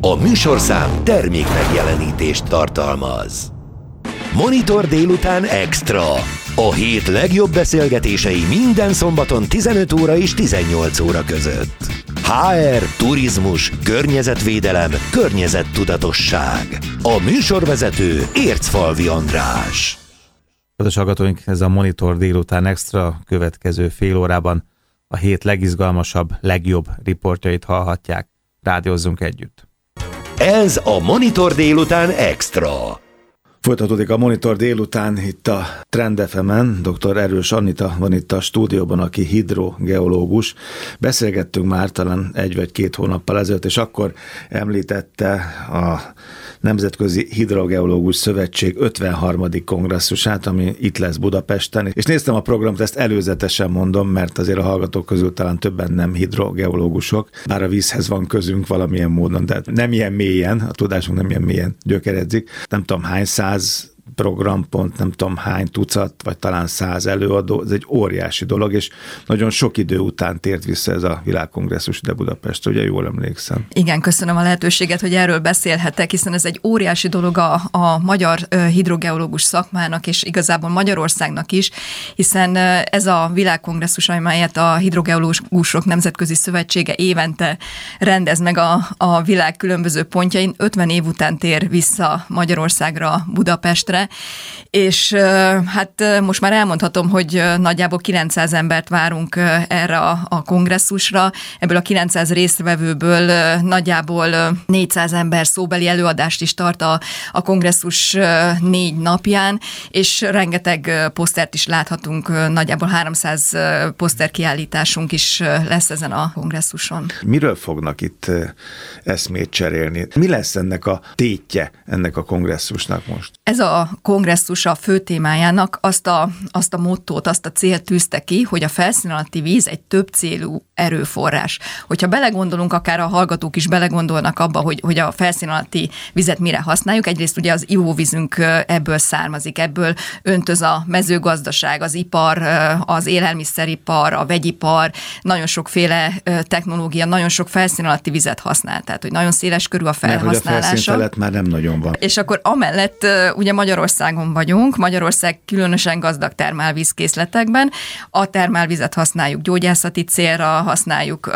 A műsorszám termék megjelenítést tartalmaz. Monitor délután extra. A hét legjobb beszélgetései minden szombaton 15 óra és 18 óra között. HR, turizmus, környezetvédelem, környezettudatosság. A műsorvezető Ércfalvi András. Kedves hallgatóink, ez a Monitor délután extra, következő fél órában a hét legizgalmasabb, legjobb riportjait hallhatják. Rádiózzunk együtt. Ez a Monitor délután extra. Folytatódik a Monitor délután itt a Trend FM-en. Dr. Erős Anita van itt a stúdióban, aki hidrogeológus. Beszélgettünk már talán 1 vagy 2 hónappal ezelőtt, és akkor említette a Nemzetközi Hidrogeológus Szövetség 53. kongresszusát, ami itt lesz Budapesten. És néztem a programot, ezt előzetesen mondom, mert azért a hallgatók közül talán többen nem hidrogeológusok, bár a vízhez van közünk valamilyen módon, de nem ilyen mélyen, a tudásunk nem ilyen mélyen gyökeredzik. Nem tudom hány száz programpont, nem tudom hány tucat, vagy talán 100 előadó, ez egy óriási dolog, és nagyon sok idő után tért vissza ez a világkongresszus ide Budapestre, ugye jól emlékszem. Igen, köszönöm a lehetőséget, hogy erről beszélhetek, hiszen ez egy óriási dolog a magyar hidrogeológus szakmának, és igazából Magyarországnak is, hiszen ez a világkongresszus, amelyet a Hidrogeológusok Nemzetközi Szövetsége évente rendez meg a világ különböző pontjain, 50 év után tér vissza Magyarországra, Budapestre, és hát most már elmondhatom, hogy nagyjából 900 embert várunk erre a kongresszusra. Ebből a 900 résztvevőből nagyjából 400 ember szóbeli előadást is tart a kongresszus 4 napján, és rengeteg posztert is láthatunk, nagyjából 300 poszterkiállításunk is lesz ezen a kongresszuson. Miről fognak itt eszmét cserélni? Mi lesz ennek a tétje ennek a kongresszusnak most? Ez a kongresszus a fő témájának azt a mottót, azt a célt tűzte ki, hogy a felszín alatti víz egy többcélú erőforrás. Hogyha belegondolunk, akár a hallgatók is belegondolnak abba, hogy a felszín alatti vizet mire használjuk, egyrészt ugye az ivóvízünk ebből származik, ebből öntöz a mezőgazdaság, az ipar, az élelmiszeripar, a vegyipar, nagyon sokféle technológia, nagyon sok felszín alatti vizet használ, tehát hogy nagyon széles körű a felhasználása. Mert hogy a felszín felett már nem nagyon van. És akkor amellett ugye Magyarországon vagyunk, Magyarország különösen gazdag termálvízkészletekben, a termálvizet használjuk gyógyászati célra, használjuk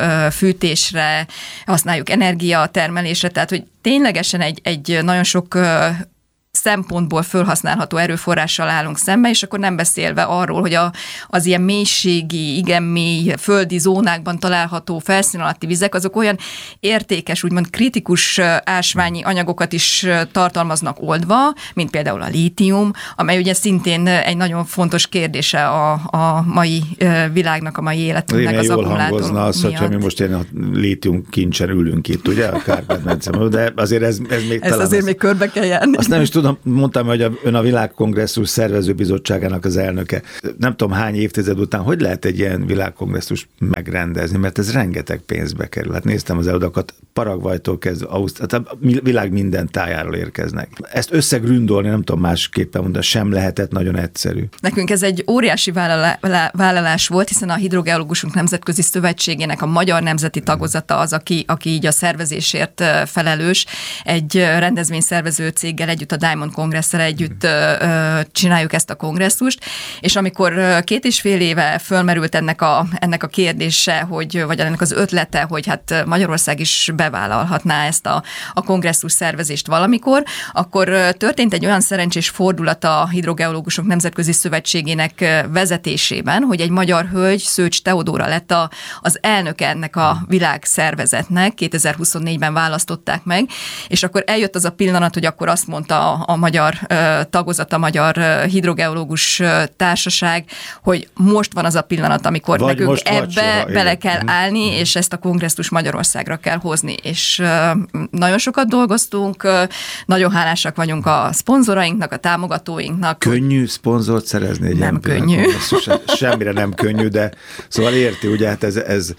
fűtésre, használjuk energiatermelésre, tehát hogy ténylegesen egy nagyon sok szempontból fölhasználható erőforrással állunk szembe, és akkor nem beszélve arról, hogy az ilyen mélységi, igen mély földi zónákban található felszín alatti vizek, azok olyan értékes, úgymond kritikus ásványi anyagokat is tartalmaznak oldva, mint például a lítium, amely ugye szintén egy nagyon fontos kérdése a mai világnak, a mai életünknek az akkumulátor miatt. Jól hangozna az, hogyha mi most ilyen a lítium kincsen ülünk itt, ugye, a Kárpát-medencében, de azért ez még talán... Azért még körbe kell járni. Azt nem is tudom, mondtam, hogy ön a világkongresszus szervezőbizottságának az elnöke. Nem tudom hány évtized után, hogy lehet egy ilyen világkongresszus megrendezni, mert ez rengeteg pénzbe kerül. Hát néztem az előadásokat, Paraguaytól kezdve, tehát a világ minden tájáról érkeznek. Ezt összegründolni, nem tudom másképpen mondani, sem lehetett nagyon egyszerű. Nekünk ez egy óriási vállalás volt, hiszen a Hidrogeológusok Nemzetközi Szövetségének a magyar nemzeti tagozata az, aki így a szervezésért felelős. Egy rendezvényszervező céggel együtt, a Diamond Kongresszel együtt csináljuk ezt a kongresszust, és amikor 2,5 éve fölmerült ennek a kérdése, vagy ennek az ötlete, hogy hát Magyarország is bevállalhatná ezt a kongresszus szervezést valamikor, akkor történt egy olyan szerencsés fordulat a Hidrogeológusok Nemzetközi Szövetségének vezetésében, hogy egy magyar hölgy, Szőcs Teodóra lett az elnöke ennek a világszervezetnek, 2024-ben választották meg, és akkor eljött az a pillanat, hogy akkor azt mondta a magyar tagozat, a Magyar Hidrogeológus Társaság, hogy most van az a pillanat, amikor nekünk ebbe bele kell állni, és ezt a kongresszus Magyarországra kell hozni. És nagyon sokat dolgoztunk, nagyon hálásak vagyunk a szponzorainknak, a támogatóinknak. Könnyű szponzort szerezni? Egy nem könnyű. Semmire nem könnyű, de szóval érti, ugye, hát ez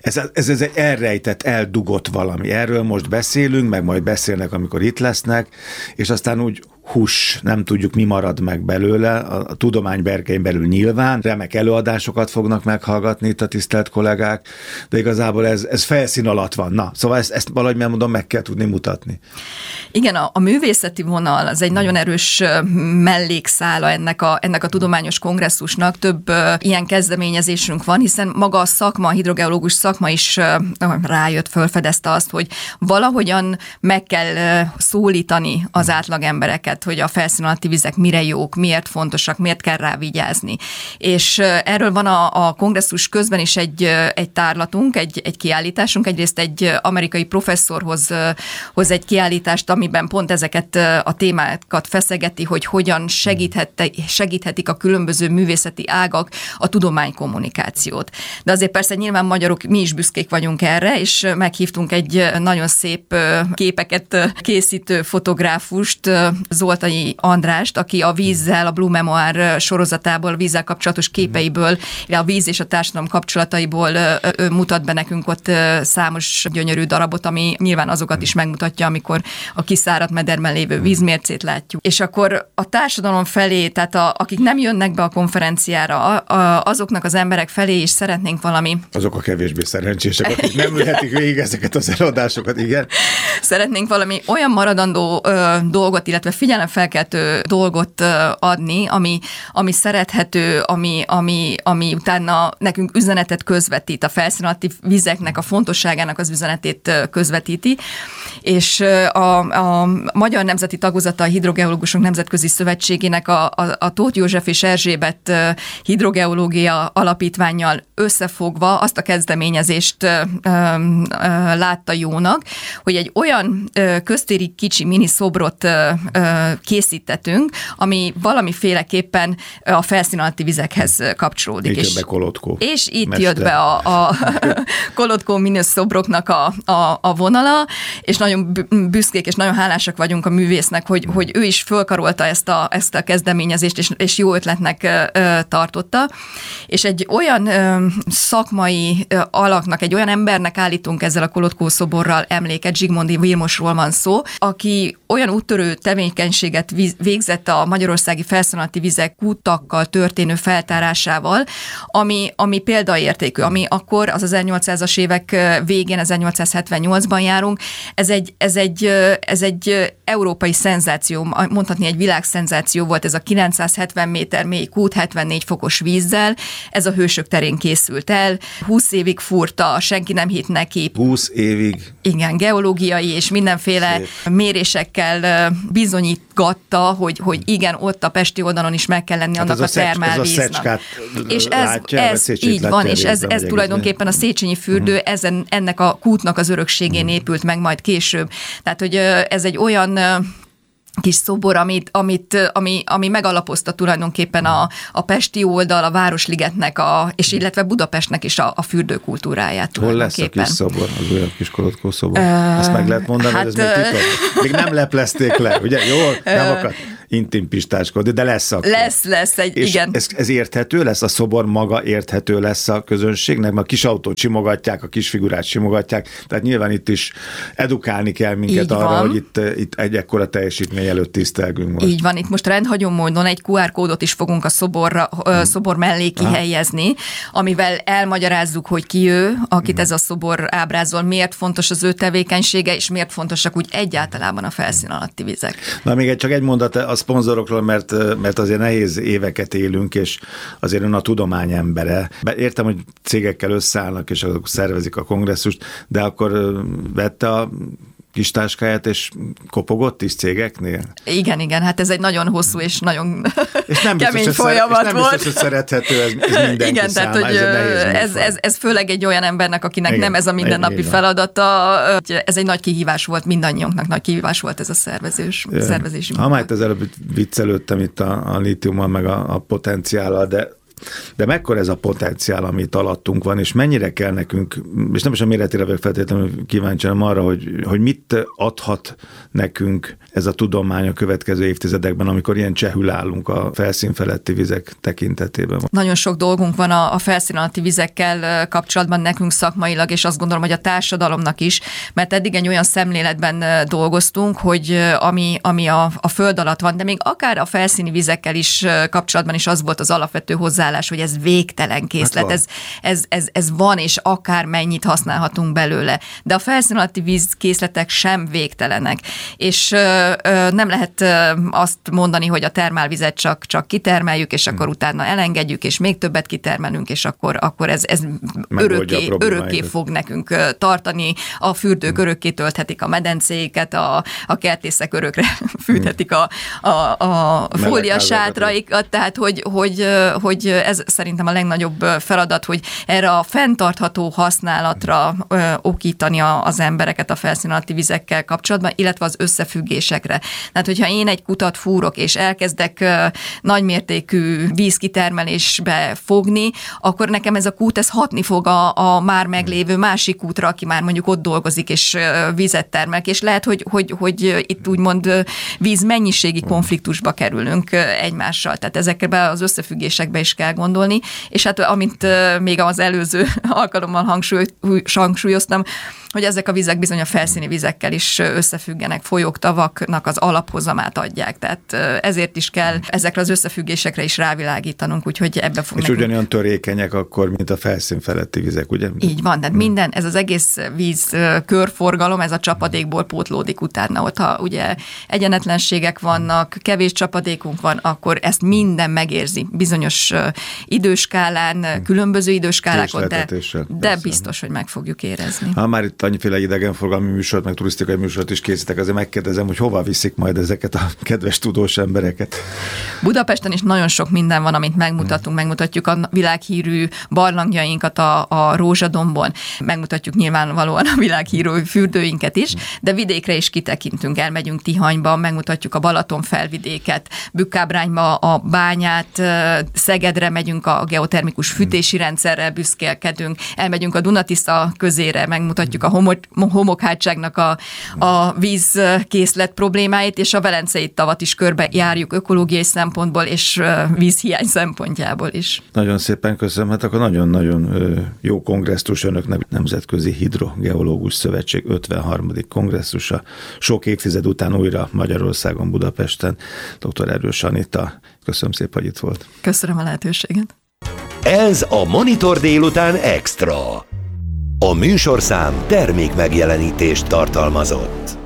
egy elrejtett, eldugott valami. Erről most beszélünk, meg majd beszélnek, amikor itt lesznek, és aztán úgy hús, nem tudjuk, mi marad meg belőle. A tudomány berkein belül nyilván remek előadásokat fognak meghallgatni itt a tisztelt kollégák, de igazából ez felszín alatt van. Na, szóval ezt valahogy mondom, meg kell tudni mutatni. Igen, a művészeti vonal az egy nagyon erős mellékszála ennek a tudományos kongresszusnak. Több ilyen kezdeményezésünk van, hiszen maga a szakma, a hidrogeológus szakma is rájött, fölfedezte azt, hogy valahogyan meg kell szólítani az átlagembereket, hogy a felszín alatti vizek mire jók, miért fontosak, miért kell rá vigyázni. És erről van a kongresszus közben is egy tárlatunk, egy kiállításunk. Egyrészt egy amerikai professzorhoz hoz egy kiállítást, amiben pont ezeket a témákat feszegeti, hogy hogyan segíthetik a különböző művészeti ágak a tudománykommunikációt. De azért persze nyilván magyarok, mi is büszkék vagyunk erre, és meghívtunk egy nagyon szép képeket készítő fotográfust, Zoltai Andrást, aki a vízzel, a Blue Memoir sorozatából, a vízzel kapcsolatos képeiből, a víz és a társadalom kapcsolataiból mutat be nekünk ott számos gyönyörű darabot, ami nyilván azokat is megmutatja, amikor a kiszáradt mederben lévő vízmércét látjuk. És akkor a társadalom felé, tehát akik nem jönnek be a konferenciára, azoknak az emberek felé is szeretnénk valami... Azok a kevésbé szerencsések, akik nem ülhetik végig ezeket az eladásokat, igen. Szeretnénk valami olyan maradandó dolgot, illetve figyelemfelkeltő dolgot adni, ami szerethető, ami utána nekünk üzenetet közvetít, a felszín alatti vizeknek a fontosságának az üzenetét közvetíti, és a Magyar Nemzeti Tagozata a Hidrogeológusok Nemzetközi Szövetségének a Tóth József és Erzsébet Hidrogeológia Alapítvánnyal összefogva azt a kezdeményezést látta jónak, hogy egy olyan köztéri kicsi mini szobrot készítettünk, ami valamiféleképpen a felszín alatti vizekhez kapcsolódik. Itt jött be Kolodkó. És itt jött be a Kolodkó mini szobroknak a vonala, és nagyon büszkék és nagyon hálásak vagyunk a művésznek, hogy ő is fölkarolta ezt a kezdeményezést, és jó ötletnek tartotta. És egy olyan szakmai alaknak, egy olyan embernek állítunk ezzel a Kolodkó szoborral emléket, Zsigmondy Vilmosról van szó, aki olyan úttörő tevékenységet végzett a magyarországi felszín alatti vizek kutakkal történő feltárásával, ami példaértékű, ami akkor az 1800-as évek végén, 1878-ban járunk. Ez egy európai szenzáció, mondhatni egy világszenzáció volt ez a 970 méter mély kút 74 fokos vízzel. Ez a Hősök terén készült el. 20 évig furta, senki nem hitt neki. 20 évig? Igen, geológiai és mindenféle mérésekkel bizonyítgatta, hogy igen, ott a pesti oldalon is meg kell lenni annak a termálvíznak. És ez így van, és ez tulajdonképpen a Széchenyi fürdő ennek a kútnak az örökségén épült meg majd később. Tehát, hogy ez egy olyan kis szobor, ami megalapozta tulajdonképpen a pesti oldal, a Városligetnek, és illetve Budapestnek is a fürdőkultúráját. Hol lesz a kis szobor, az olyan kis Kolodkó szobor? Ezt meg lehet mondani, hogy ez még titok? Még nem leplezték le, ugye? Jól? Nem akar intim pistáskodni, de lesz akkor. Lesz, igen. Ez érthető lesz? A szobor maga érthető lesz a közönségnek? Mert a kis autót simogatják, a kis figurát simogatják, tehát nyilván itt is edukálni kell minket így arra, van. Hogy itt egy ekkora teljesítmény előtt tisztelgünk most. Így van, itt most rendhagyó módon egy QR kódot is fogunk a szobor mellé kihelyezni, amivel elmagyarázzuk, hogy ki ő, akit ez a szobor ábrázol, miért fontos az ő tevékenysége, és miért fontosak úgy egyáltalában a felszín alatti vizek. Na még csak egy mondat a szponzorokról, mert azért nehéz éveket élünk, és azért ön a tudomány embere. Értem, hogy cégekkel összeállnak, és akkor szervezik a kongresszust, de akkor vette a kis táskáját, és kopogott is cégeknél? Igen, hát ez egy nagyon hosszú és nagyon kemény folyamat volt. És nem biztos, hogy szerethető ez mindenki igen, számára. Tehát, ez főleg egy olyan embernek, akinek igen, nem ez a mindennapi feladata. Ez egy nagy kihívás volt, mindannyiunknak nagy kihívás volt ez a szervezési munka. Amelyet ezelőbb viccelődtem itt a lítiummal, meg a potenciállal, de de mekkora ez a potenciál, amit alattunk van, és mennyire kell nekünk, és nem is a méretére vagyok feltétlenül kíváncsi, hanem arra, hogy mit adhat nekünk ez a tudomány a következő évtizedekben, amikor ilyen csehül állunk a felszín feletti vizek tekintetében. Nagyon sok dolgunk van a felszín alatti vizekkel kapcsolatban nekünk szakmailag, és azt gondolom, hogy a társadalomnak is, mert eddig egy olyan szemléletben dolgoztunk, hogy ami a föld alatt van, de még akár a felszíni vizekkel is kapcsolatban is az volt az alapvető hozzáállás, hogy ez végtelen készlet, ez van, és akár mennyit használhatunk belőle. De a felszín alatti vízkészletek sem végtelenek. És nem lehet azt mondani, hogy a termálvizet csak kitermeljük, és akkor utána elengedjük, és még többet kitermelünk, és akkor ez örökké fog nekünk tartani. A fürdők örökké tölthetik a medencéiket, a kertészek örökre fűthetik a fóliasátrai, tehát hogy ez szerintem a legnagyobb feladat, hogy erre a fenntartható használatra okítani az embereket a felszín alatti vizekkel kapcsolatban, illetve az összefüggésekre. Tehát, hogyha én egy kutat fúrok, és elkezdek nagymértékű vízkitermelésbe fogni, akkor nekem ez a kút, ez hatni fog a már meglévő másik kútra, aki már mondjuk ott dolgozik, és vizet termel, és lehet, hogy itt úgymond vízmennyiségi konfliktusba kerülünk egymással. Tehát ezekbe az összefüggésekbe is kell gondolni, és hát amint még az előző alkalommal hangsúlyoztam, hogy ezek a vizek bizony a felszíni vizekkel is összefüggenek, folyók, tavaknak az alaphozamát adják. Tehát ezért is kell ezekre az összefüggésekre is rávilágítanunk, úgyhogy ebbe fog és ugyanolyan törékenyek akkor, mint a felszín feletti vizek, ugye? Így van, tehát minden, ez az egész víz körforgalom, ez a csapadékból pótlódik utána. Ott, ha ugye egyenetlenségek vannak, kevés csapadékunk van, akkor ezt minden megérzi bizonyos időskálán, különböző időskálákon, de biztos, hogy meg fogjuk érezni. Ha már itt annyiféle idegenforgalmi műsort, meg turisztikai műsort is készítek, azért megkérdezem, hogy hova viszik majd ezeket a kedves tudós embereket. Budapesten is nagyon sok minden van, amit megmutatjuk a világhírű barlangjainkat a Rózsadombon, megmutatjuk nyilvánvalóan a világhírű fürdőinket is, de vidékre is kitekintünk, elmegyünk Tihanyba, megmutatjuk a Balaton felvidéket, Bükkábrányba a bányát, Szegedre megyünk, a geotermikus fűtési rendszerrel büszkélkedünk, elmegyünk a Dunatisza közére, megmutatjuk a homokhátságnak a vízkészlet problémáit, és a Velencei tavat is körbe járjuk ökológiai szempontból, és vízhiány szempontjából is. Nagyon szépen köszönöm, hát akkor nagyon-nagyon jó kongresszus önöknek, Nemzetközi Hidrogeológus Szövetség 53. kongresszusa. Sok évtized után újra Magyarországon, Budapesten. Dr. Erős Anita, köszönöm szépen, hogy itt volt. Köszönöm a lehetőséget. Ez a Monitor délután extra. A műsorszám termékmegjelenítést tartalmazott.